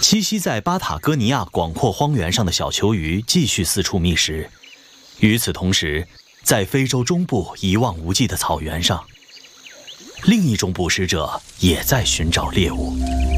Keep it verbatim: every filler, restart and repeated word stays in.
栖息在巴塔哥尼亚广阔荒原上的小球鱼继续四处觅食。与此同时，在非洲中部一望无际的草原上，另一种捕食者也在寻找猎物。